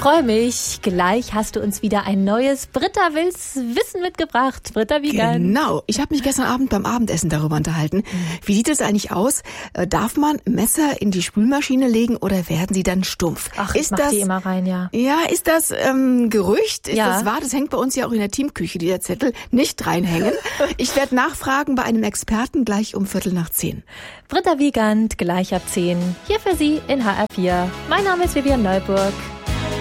freue mich. Gleich hast du uns wieder ein neues Britta Wills Wissen mitgebracht. Britta Wiegand. Genau. Ich habe mich gestern Abend beim Abendessen darüber unterhalten. Wie sieht es eigentlich aus? Darf man Messer in die Spülmaschine legen oder werden sie dann stumpf? Ach, ich mach die immer rein, ja. Ja, ist das Gerücht? Ist Ja. das wahr? Das hängt bei uns ja auch in der Teamküche, dieser Zettel. Nicht reinhängen. Ich werde nachfragen bei einem Experten gleich um 10:15. Britta Wiegand, gleich ab 10. Hier für Sie in HR4. Mein Name ist Vivian Neuburg.